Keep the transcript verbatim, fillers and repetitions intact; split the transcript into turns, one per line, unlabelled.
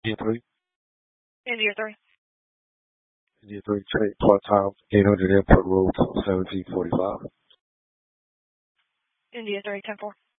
India three.
India three.
India three, train part-time, eight hundred Airport Road, seventeen forty-five.
India three, ten four.